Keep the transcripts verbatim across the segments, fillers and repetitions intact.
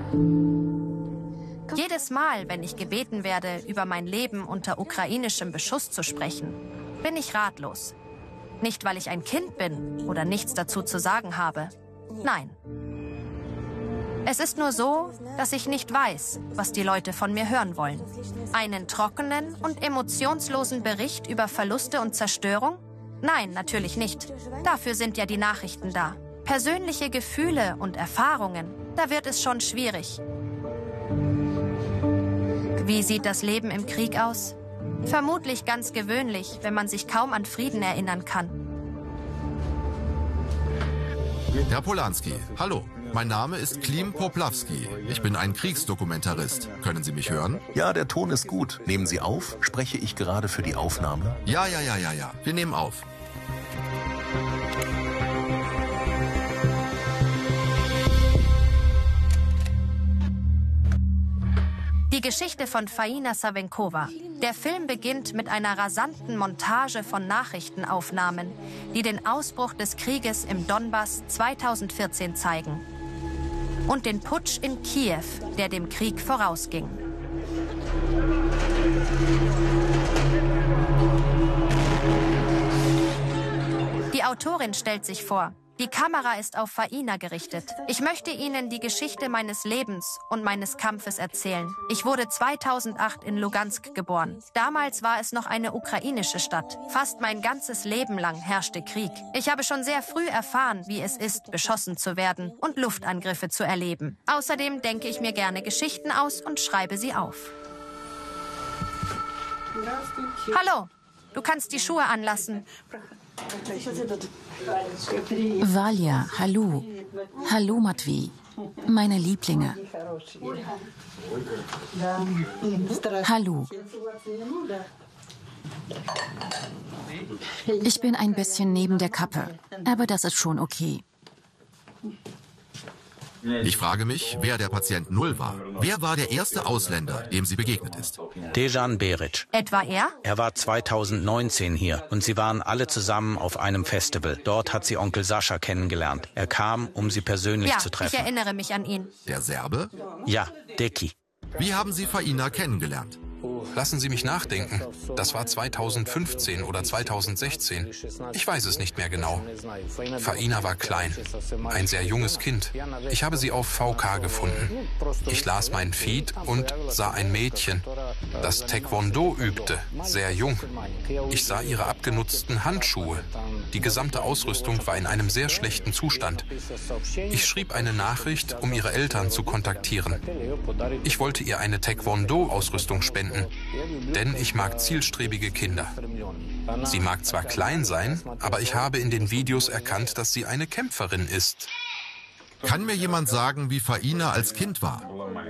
Jedes Mal, wenn ich gebeten werde, über mein Leben unter ukrainischem Beschuss zu sprechen, bin ich ratlos. Nicht, weil ich ein Kind bin oder nichts dazu zu sagen habe. Nein. Es ist nur so, dass ich nicht weiß, was die Leute von mir hören wollen. Einen trockenen und emotionslosen Bericht über Verluste und Zerstörung? Nein, natürlich nicht. Dafür sind ja die Nachrichten da. Persönliche Gefühle und Erfahrungen, da wird es schon schwierig. Wie sieht das Leben im Krieg aus? Vermutlich ganz gewöhnlich, wenn man sich kaum an Frieden erinnern kann. Herr Polanski, hallo. Mein Name ist Klim Poplawski. Ich bin ein Kriegsdokumentarist. Können Sie mich hören? Ja, der Ton ist gut. Nehmen Sie auf? Spreche ich gerade für die Aufnahme? Ja, ja, ja, ja, ja. Wir nehmen auf. Die Geschichte von Faina Savenkova. Der Film beginnt mit einer rasanten Montage von Nachrichtenaufnahmen, die den Ausbruch des Krieges im Donbass zweitausendvierzehn zeigen. Und den Putsch in Kiew, der dem Krieg vorausging. Die Autorin stellt sich vor. Die Kamera ist auf Faina gerichtet. Ich möchte Ihnen die Geschichte meines Lebens und meines Kampfes erzählen. Ich wurde zweitausendacht in Lugansk geboren. Damals war es noch eine ukrainische Stadt. Fast mein ganzes Leben lang herrschte Krieg. Ich habe schon sehr früh erfahren, wie es ist, beschossen zu werden und Luftangriffe zu erleben. Außerdem denke ich mir gerne Geschichten aus und schreibe sie auf. Hallo, du kannst die Schuhe anlassen. Valja, hallo. Hallo, Matvey. Meine Lieblinge. Hallo. Ich bin ein bisschen neben der Kappe, aber das ist schon okay. Ich frage mich, wer der Patient Null war. Wer war der erste Ausländer, dem sie begegnet ist? Dejan Beric. Etwa er? Er war zweitausendneunzehn hier und sie waren alle zusammen auf einem Festival. Dort hat sie Onkel Sascha kennengelernt. Er kam, um sie persönlich Ja, zu treffen. ich erinnere mich an ihn. Der Serbe? Ja, Deki. Wie haben Sie Faina kennengelernt? Lassen Sie mich nachdenken. Das war zweitausendfünfzehn oder zweitausendsechzehn. Ich weiß es nicht mehr genau. Faina war klein, ein sehr junges Kind. Ich habe sie auf V K gefunden. Ich las meinen Feed und sah ein Mädchen, das Taekwondo übte, sehr jung. Ich sah ihre abgenutzten Handschuhe. Die gesamte Ausrüstung war in einem sehr schlechten Zustand. Ich schrieb eine Nachricht, um ihre Eltern zu kontaktieren. Ich wollte ihr eine Taekwondo-Ausrüstung spenden, denn ich mag zielstrebige Kinder. Sie mag zwar klein sein, aber ich habe in den Videos erkannt, dass sie eine Kämpferin ist. Kann mir jemand sagen, wie Faina als Kind war?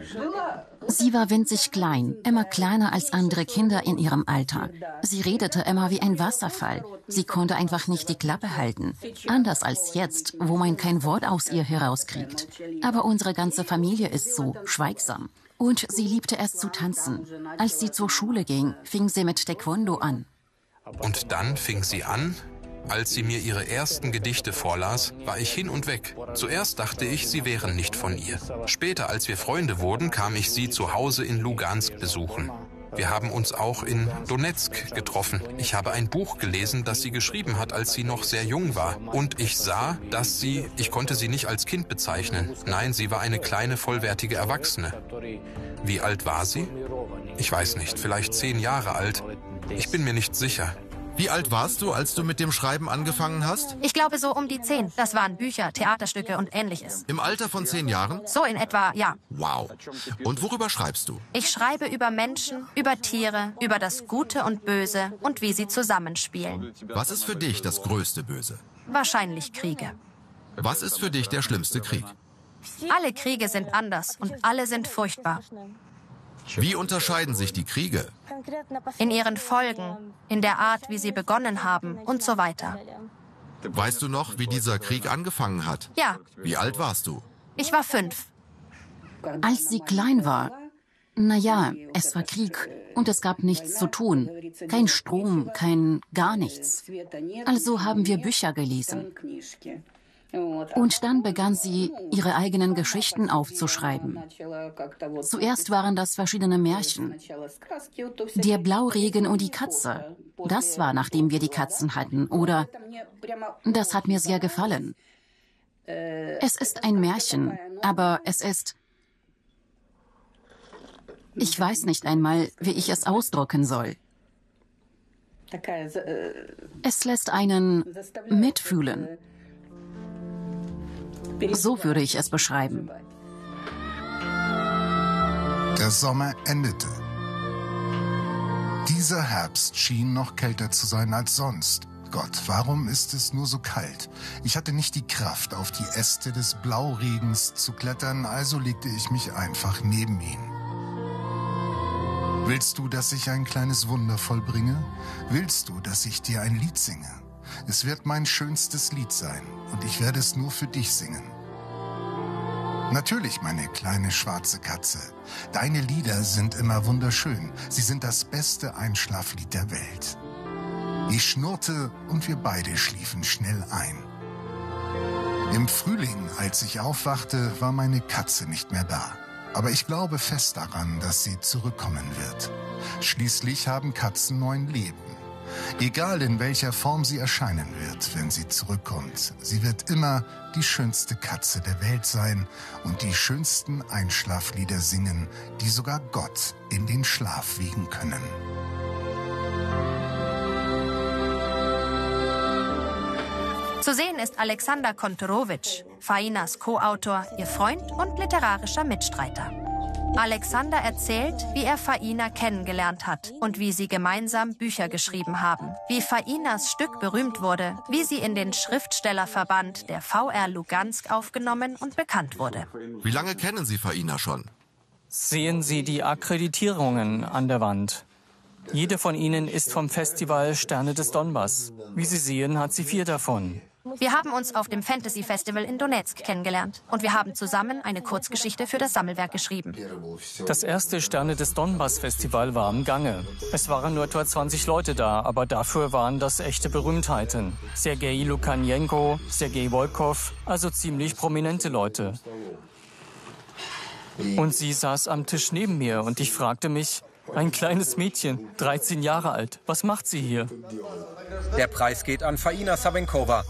Sie war winzig klein, immer kleiner als andere Kinder in ihrem Alter. Sie redete immer wie ein Wasserfall. Sie konnte einfach nicht die Klappe halten. Anders als jetzt, wo man kein Wort aus ihr herauskriegt. Aber unsere ganze Familie ist so schweigsam. Und sie liebte es zu tanzen. Als sie zur Schule ging, fing sie mit Taekwondo an. Und dann fing sie an. Als sie mir ihre ersten Gedichte vorlas, war ich hin und weg. Zuerst dachte ich, sie wären nicht von ihr. Später, als wir Freunde wurden, kam ich sie zu Hause in Lugansk besuchen. Wir haben uns auch in Donetsk getroffen. Ich habe ein Buch gelesen, das sie geschrieben hat, als sie noch sehr jung war. Und ich sah, dass sie, ich konnte sie nicht als Kind bezeichnen. Nein, sie war eine kleine, vollwertige Erwachsene. Wie alt war sie? Ich weiß nicht, vielleicht zehn Jahre alt. Ich bin mir nicht sicher. Wie alt warst du, als du mit dem Schreiben angefangen hast? Ich glaube so um die zehn. Das waren Bücher, Theaterstücke und Ähnliches. Im Alter von zehn Jahren? So in etwa, ja. Wow. Und worüber schreibst du? Ich schreibe über Menschen, über Tiere, über das Gute und Böse und wie sie zusammenspielen. Was ist für dich das größte Böse? Wahrscheinlich Kriege. Was ist für dich der schlimmste Krieg? Alle Kriege sind anders und alle sind furchtbar. Wie unterscheiden sich die Kriege? In ihren Folgen, in der Art, wie sie begonnen haben und so weiter. Weißt du noch, wie dieser Krieg angefangen hat? Ja. Wie alt warst du? Ich war fünf. Als sie klein war, naja, es war Krieg und es gab nichts zu tun. Kein Strom, kein gar nichts. Also haben wir Bücher gelesen. Und dann begann sie, ihre eigenen Geschichten aufzuschreiben. Zuerst waren das verschiedene Märchen. Der Blauregen und die Katze. Das war, nachdem wir die Katzen hatten. Oder, das hat mir sehr gefallen. Es ist ein Märchen, aber es ist... Ich weiß nicht einmal, wie ich es ausdrücken soll. Es lässt einen mitfühlen. So würde ich es beschreiben. Der Sommer endete. Dieser Herbst schien noch kälter zu sein als sonst. Gott, warum ist es nur so kalt? Ich hatte nicht die Kraft, auf die Äste des Blauregens zu klettern, also legte ich mich einfach neben ihn. Willst du, dass ich ein kleines Wunder vollbringe? Willst du, dass ich dir ein Lied singe? Es wird mein schönstes Lied sein und ich werde es nur für dich singen. Natürlich, meine kleine schwarze Katze. Deine Lieder sind immer wunderschön. Sie sind das beste Einschlaflied der Welt. Ich schnurrte und wir beide schliefen schnell ein. Im Frühling, als ich aufwachte, war meine Katze nicht mehr da. Aber ich glaube fest daran, dass sie zurückkommen wird. Schließlich haben Katzen neun Leben. Egal in welcher Form sie erscheinen wird, wenn sie zurückkommt, sie wird immer die schönste Katze der Welt sein und die schönsten Einschlaflieder singen, die sogar Gott in den Schlaf wiegen können. Zu sehen ist Alexander Kontorowitsch, Fainas Co-Autor, ihr Freund und literarischer Mitstreiter. Alexander erzählt, wie er Faina kennengelernt hat und wie sie gemeinsam Bücher geschrieben haben, wie Fainas Stück berühmt wurde, wie sie in den Schriftstellerverband der V R Lugansk aufgenommen und bekannt wurde. Wie lange kennen Sie Faina schon? Sehen Sie die Akkreditierungen an der Wand. Jede von ihnen ist vom Festival Sterne des Donbass. Wie Sie sehen, hat sie vier davon. Wir haben uns auf dem Fantasy Festival in Donetsk kennengelernt und wir haben zusammen eine Kurzgeschichte für das Sammelwerk geschrieben. Das erste Sterne des Donbass Festival war im Gange. Es waren nur etwa zwanzig Leute da, aber dafür waren das echte Berühmtheiten. Sergei Lukanjenko, Sergei Volkov, also ziemlich prominente Leute. Und sie saß am Tisch neben mir und ich fragte mich, ein kleines Mädchen, dreizehn Jahre alt, was macht sie hier? Der Preis geht an Faina Savenkova.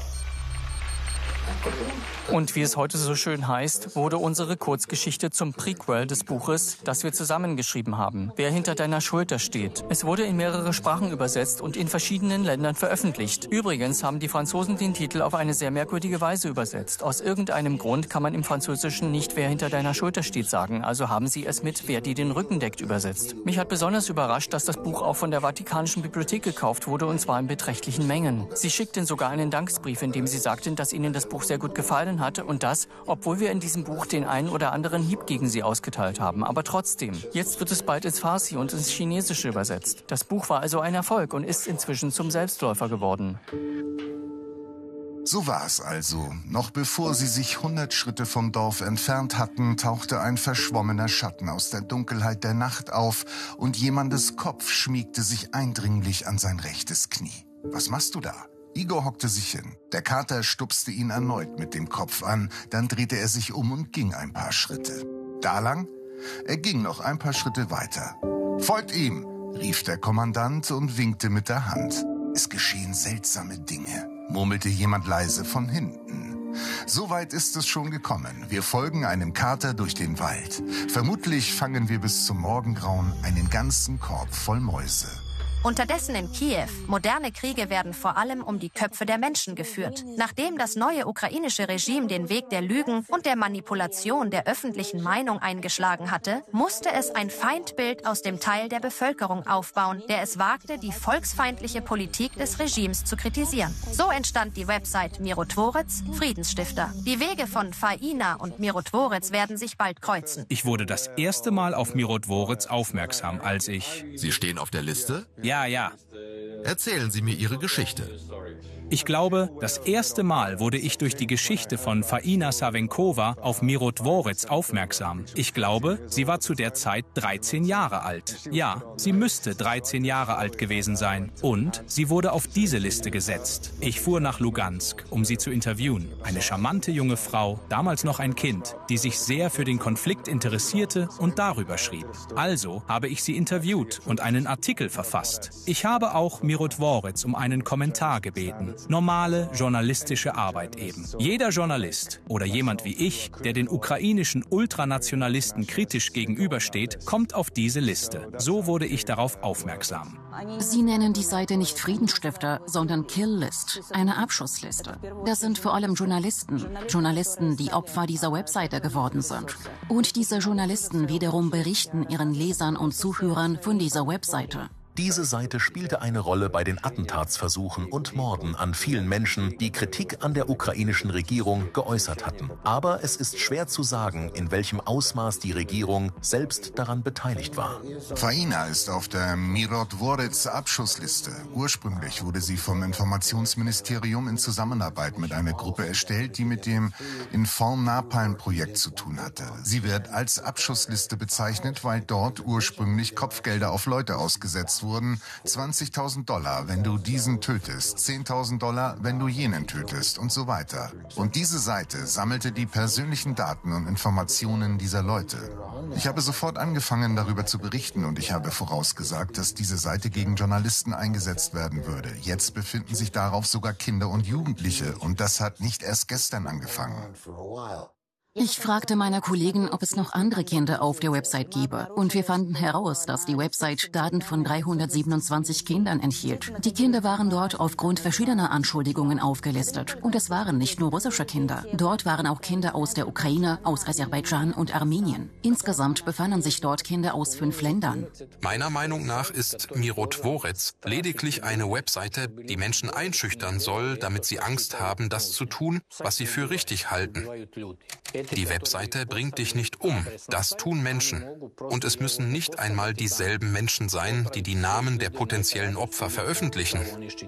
Und wie es heute so schön heißt, wurde unsere Kurzgeschichte zum Prequel des Buches, das wir zusammengeschrieben haben, Wer hinter deiner Schulter steht. Es wurde in mehrere Sprachen übersetzt und in verschiedenen Ländern veröffentlicht. Übrigens haben die Franzosen den Titel auf eine sehr merkwürdige Weise übersetzt. Aus irgendeinem Grund kann man im Französischen nicht Wer hinter deiner Schulter steht sagen, also haben sie es mit Wer dir den Rücken deckt übersetzt. Mich hat besonders überrascht, dass das Buch auch von der Vatikanischen Bibliothek gekauft wurde und zwar in beträchtlichen Mengen. Sie schickten sogar einen Dankesbrief, in dem sie sagten, dass ihnen das Buch sehr gut gefallen hatte und das, obwohl wir in diesem Buch den einen oder anderen Hieb gegen sie ausgeteilt haben. Aber trotzdem, jetzt wird es bald ins Farsi und ins Chinesische übersetzt. Das Buch war also ein Erfolg und ist inzwischen zum Selbstläufer geworden. So war es also. Noch bevor sie sich hundert Schritte vom Dorf entfernt hatten, tauchte ein verschwommener Schatten aus der Dunkelheit der Nacht auf und jemandes Kopf schmiegte sich eindringlich an sein rechtes Knie. Was machst du da? Igor hockte sich hin. Der Kater stupste ihn erneut mit dem Kopf an, dann drehte er sich um und ging ein paar Schritte. Da lang? Er ging noch ein paar Schritte weiter. »Folgt ihm«, rief der Kommandant und winkte mit der Hand. »Es geschehen seltsame Dinge«, murmelte jemand leise von hinten. So weit ist es schon gekommen. Wir folgen einem Kater durch den Wald. Vermutlich fangen wir bis zum Morgengrauen einen ganzen Korb voll Mäuse. Unterdessen in Kiew, moderne Kriege werden vor allem um die Köpfe der Menschen geführt. Nachdem das neue ukrainische Regime den Weg der Lügen und der Manipulation der öffentlichen Meinung eingeschlagen hatte, musste es ein Feindbild aus dem Teil der Bevölkerung aufbauen, der es wagte, die volksfeindliche Politik des Regimes zu kritisieren. So entstand die Website Mirotvorets, Friedensstifter. Die Wege von Faina und Mirotvorets werden sich bald kreuzen. Ich wurde das erste Mal auf Mirotvorets aufmerksam, als ich... Sie stehen auf der Liste? Ja, ja. Erzählen Sie mir Ihre Geschichte. Ich glaube, das erste Mal wurde ich durch die Geschichte von Faina Savenkova auf Mirotvorets aufmerksam. Ich glaube, sie war zu der Zeit dreizehn Jahre alt. Ja, sie müsste dreizehn Jahre alt gewesen sein. Und sie wurde auf diese Liste gesetzt. Ich fuhr nach Lugansk, um sie zu interviewen. Eine charmante junge Frau, damals noch ein Kind, die sich sehr für den Konflikt interessierte und darüber schrieb. Also habe ich sie interviewt und einen Artikel verfasst. Ich habe auch Mirotvorets um einen Kommentar gebeten. Normale journalistische Arbeit eben. Jeder Journalist oder jemand wie ich, der den ukrainischen Ultranationalisten kritisch gegenübersteht, kommt auf diese Liste. So wurde ich darauf aufmerksam. Sie nennen die Seite nicht Friedensstifter, sondern Kill-List, eine Abschussliste. Das sind vor allem Journalisten, Journalisten, die Opfer dieser Webseite geworden sind. Und diese Journalisten wiederum berichten ihren Lesern und Zuhörern von dieser Webseite. Diese Seite spielte eine Rolle bei den Attentatsversuchen und Morden an vielen Menschen, die Kritik an der ukrainischen Regierung geäußert hatten. Aber es ist schwer zu sagen, in welchem Ausmaß die Regierung selbst daran beteiligt war. Faina ist auf der Mirotvorets Abschussliste. Ursprünglich wurde sie vom Informationsministerium in Zusammenarbeit mit einer Gruppe erstellt, die mit dem Inform Napalm-Projekt zu tun hatte. Sie wird als Abschussliste bezeichnet, weil dort ursprünglich Kopfgelder auf Leute ausgesetzt wurden, zwanzigtausend Dollar, wenn du diesen tötest, zehntausend Dollar, wenn du jenen tötest und so weiter. Und diese Seite sammelte die persönlichen Daten und Informationen dieser Leute. Ich habe sofort angefangen, darüber zu berichten und ich habe vorausgesagt, dass diese Seite gegen Journalisten eingesetzt werden würde. Jetzt befinden sich darauf sogar Kinder und Jugendliche und das hat nicht erst gestern angefangen. Ich fragte meine Kollegen, ob es noch andere Kinder auf der Website gäbe. Und wir fanden heraus, dass die Website Daten von dreihundertsiebenundzwanzig Kindern enthielt. Die Kinder waren dort aufgrund verschiedener Anschuldigungen aufgelistet. Und es waren nicht nur russische Kinder. Dort waren auch Kinder aus der Ukraine, aus Aserbaidschan und Armenien. Insgesamt befanden sich dort Kinder aus fünf Ländern. Meiner Meinung nach ist Mirotvorets lediglich eine Webseite, die Menschen einschüchtern soll, damit sie Angst haben, das zu tun, was sie für richtig halten. Die Webseite bringt dich nicht um. Das tun Menschen. Und es müssen nicht einmal dieselben Menschen sein, die die Namen der potenziellen Opfer veröffentlichen.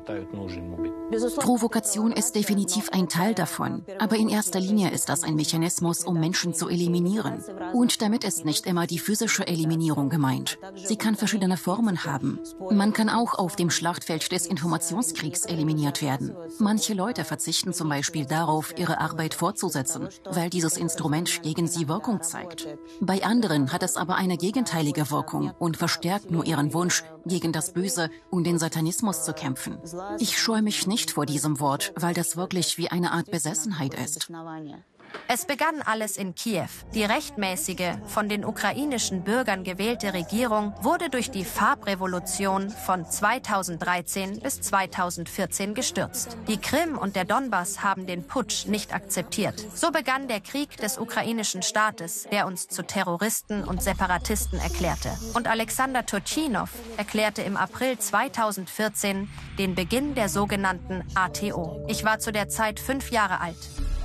Provokation ist definitiv ein Teil davon. Aber in erster Linie ist das ein Mechanismus, um Menschen zu eliminieren. Und damit ist nicht immer die physische Eliminierung gemeint. Sie kann verschiedene Formen haben. Man kann auch auf dem Schlachtfeld des Informationskriegs eliminiert werden. Manche Leute verzichten zum Beispiel darauf, ihre Arbeit fortzusetzen, weil dieses Instrument gegen sie Wirkung zeigt. Bei anderen hat es aber eine gegenteilige Wirkung und verstärkt nur ihren Wunsch, gegen das Böse und den Satanismus zu kämpfen. Ich scheue mich nicht vor diesem Wort, weil das wirklich wie eine Art Besessenheit ist. Es begann alles in Kiew. Die rechtmäßige, von den ukrainischen Bürgern gewählte Regierung wurde durch die Farbrevolution von zweitausenddreizehn bis zweitausendvierzehn gestürzt. Die Krim und der Donbass haben den Putsch nicht akzeptiert. So begann der Krieg des ukrainischen Staates, der uns zu Terroristen und Separatisten erklärte. Und Alexander Turchynov erklärte im April zweitausendvierzehn den Beginn der sogenannten A T O. Ich war zu der Zeit fünf Jahre alt.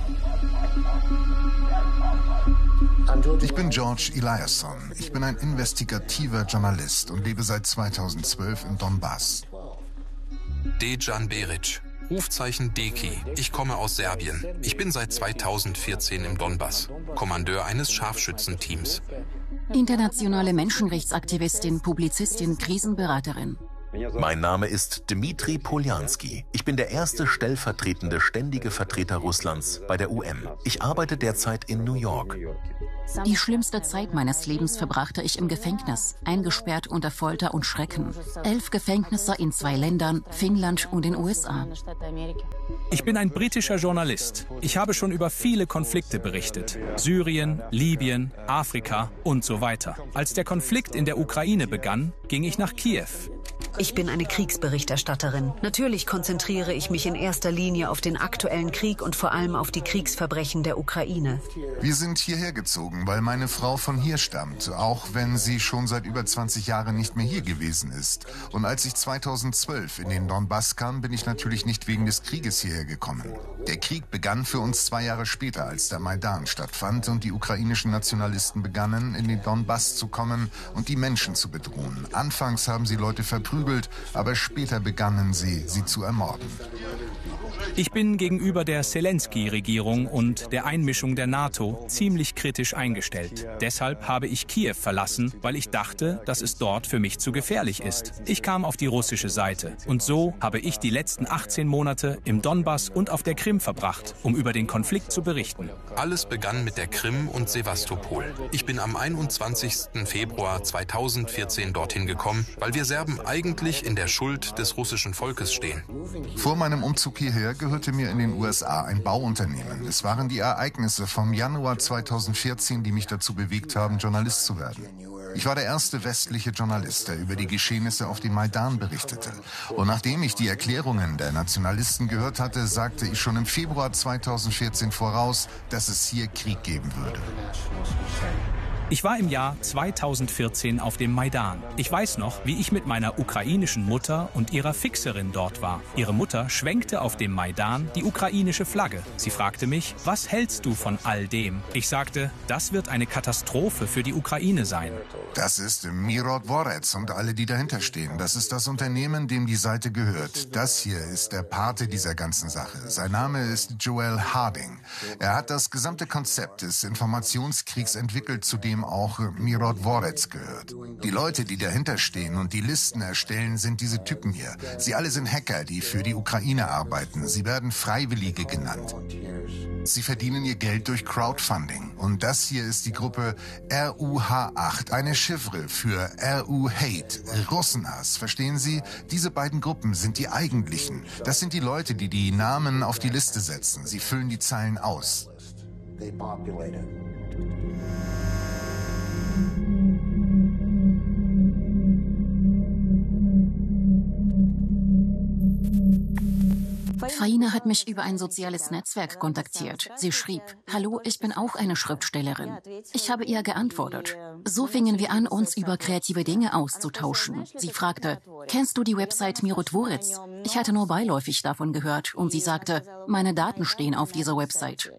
Ich bin George Eliasson. Ich bin ein investigativer Journalist und lebe seit zweitausendzwölf im Donbass. Dejan Beric, Rufzeichen Deki. Ich komme aus Serbien. Ich bin seit zweitausendvierzehn im Donbass, Kommandeur eines Scharfschützenteams. Internationale Menschenrechtsaktivistin, Publizistin, Krisenberaterin. Mein Name ist Dmitri Poljanski. Ich bin der erste stellvertretende ständige Vertreter Russlands bei der U N. Ich arbeite derzeit in New York. Die schlimmste Zeit meines Lebens verbrachte ich im Gefängnis, eingesperrt unter Folter und Schrecken. Elf Gefängnisse in zwei Ländern, Finnland und den U S A. Ich bin ein britischer Journalist. Ich habe schon über viele Konflikte berichtet. Syrien, Libyen, Afrika und so weiter. Als der Konflikt in der Ukraine begann, ging ich nach Kiew. Ich bin eine Kriegsberichterstatterin. Natürlich konzentriere ich mich in erster Linie auf den aktuellen Krieg und vor allem auf die Kriegsverbrechen der Ukraine. Wir sind hierher gezogen, weil meine Frau von hier stammt, auch wenn sie schon seit über zwanzig Jahren nicht mehr hier gewesen ist. Und als ich zweitausendzwölf in den Donbass kam, bin ich natürlich nicht wegen des Krieges hierher gekommen. Der Krieg begann für uns zwei Jahre später, als der Maidan stattfand und die ukrainischen Nationalisten begannen, in den Donbass zu kommen und die Menschen zu bedrohen. Anfangs haben sie Leute verprügelt, aber später begannen sie, sie zu ermorden. Ich bin gegenüber der Zelensky-Regierung und der Einmischung der NATO ziemlich kritisch eingestellt. Deshalb habe ich Kiew verlassen, weil ich dachte, dass es dort für mich zu gefährlich ist. Ich kam auf die russische Seite und so habe ich die letzten achtzehn Monate im Donbass und auf der Krim verbracht, um über den Konflikt zu berichten. Alles begann mit der Krim und Sewastopol. Ich bin am einundzwanzigsten Februar zweitausendvierzehn dorthin gekommen, weil wir Serben eigentlich in der Schuld des russischen Volkes stehen. Vor meinem Umzug hierher gehörte mir in den U S A ein Bauunternehmen. Es waren die Ereignisse vom Januar zweitausendvierzehn, die mich dazu bewegt haben, Journalist zu werden. Ich war der erste westliche Journalist, der über die Geschehnisse auf dem Maidan berichtete. Und nachdem ich die Erklärungen der Nationalisten gehört hatte, sagte ich schon im Februar zweitausendvierzehn voraus, dass es hier Krieg geben würde. Ich war im Jahr zweitausendvierzehn auf dem Maidan. Ich weiß noch, wie ich mit meiner ukrainischen Mutter und ihrer Fixerin dort war. Ihre Mutter schwenkte auf dem Maidan die ukrainische Flagge. Sie fragte mich, was hältst du von all dem? Ich sagte, das wird eine Katastrophe für die Ukraine sein. Das ist Mirotvorets und alle, die dahinter stehen. Das ist das Unternehmen, dem die Seite gehört. Das hier ist der Pate dieser ganzen Sache. Sein Name ist Joel Harding. Er hat das gesamte Konzept des Informationskriegs entwickelt, zu dem auch Mirotvorets gehört. Die Leute, die dahinter stehen und die Listen erstellen, sind diese Typen hier. Sie alle sind Hacker, die für die Ukraine arbeiten. Sie werden Freiwillige genannt. Sie verdienen ihr Geld durch Crowdfunding. Und das hier ist die Gruppe R U H acht, eine Chiffre für R U Hate, Russenhass. Verstehen Sie? Diese beiden Gruppen sind die eigentlichen. Das sind die Leute, die die Namen auf die Liste setzen. Sie füllen die Zeilen aus. Faina hat mich über ein soziales Netzwerk kontaktiert. Sie schrieb, hallo, ich bin auch eine Schriftstellerin. Ich habe ihr geantwortet. So fingen wir an, uns über kreative Dinge auszutauschen. Sie fragte, kennst du die Website Mirotvorets? Ich hatte nur beiläufig davon gehört und sie sagte, meine Daten stehen auf dieser Website.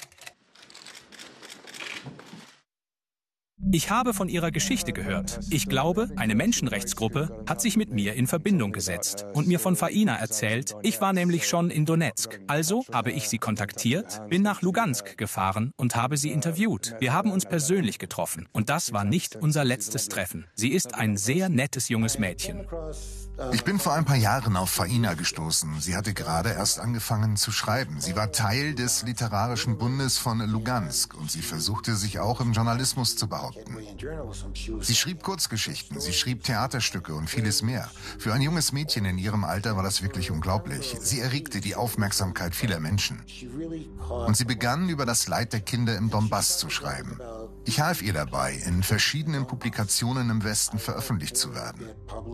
Ich habe von ihrer Geschichte gehört. Ich glaube, eine Menschenrechtsgruppe hat sich mit mir in Verbindung gesetzt und mir von Faina erzählt. Ich war nämlich schon in Donetsk. Also habe ich sie kontaktiert, bin nach Lugansk gefahren und habe sie interviewt. Wir haben uns persönlich getroffen und das war nicht unser letztes Treffen. Sie ist ein sehr nettes junges Mädchen. Ich bin vor ein paar Jahren auf Faina gestoßen. Sie hatte gerade erst angefangen zu schreiben. Sie war Teil des Literarischen Bundes von Lugansk und sie versuchte sich auch im Journalismus zu behaupten. Sie schrieb Kurzgeschichten, sie schrieb Theaterstücke und vieles mehr. Für ein junges Mädchen in ihrem Alter war das wirklich unglaublich. Sie erregte die Aufmerksamkeit vieler Menschen. Und sie begann, über das Leid der Kinder im Donbass zu schreiben. Ich half ihr dabei, in verschiedenen Publikationen im Westen veröffentlicht zu werden.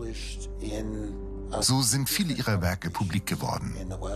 So sind viele ihrer Werke publik geworden.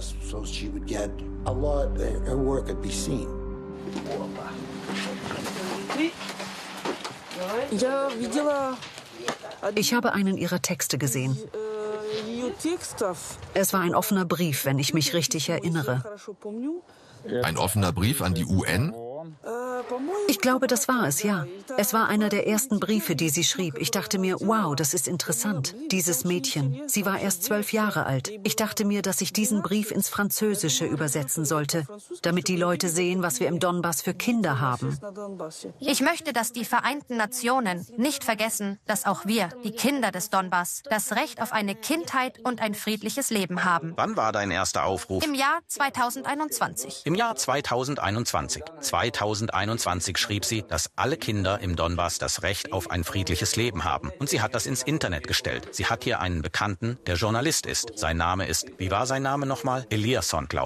Ich habe einen ihrer Texte gesehen. Es war ein offener Brief, wenn ich mich richtig erinnere. Ein offener Brief an die U N? Ich glaube, das war es, ja. Es war einer der ersten Briefe, die sie schrieb. Ich dachte mir, wow, das ist interessant. Dieses Mädchen. Sie war erst zwölf Jahre alt. Ich dachte mir, dass ich diesen Brief ins Französische übersetzen sollte, damit die Leute sehen, was wir im Donbass für Kinder haben. Ich möchte, dass die Vereinten Nationen nicht vergessen, dass auch wir, die Kinder des Donbass, das Recht auf eine Kindheit und ein friedliches Leben haben. Wann war dein erster Aufruf? Im Jahr zweitausendeinundzwanzig. Im Jahr zweitausendeinundzwanzig. zweitausendeinundzwanzig schrieb sie, dass alle Kinder im Donbass das Recht auf ein friedliches Leben haben. Und sie hat das ins Internet gestellt. Sie hat hier einen Bekannten, der Journalist ist. Sein Name ist, wie war sein Name nochmal? Eliasson, glaube ich.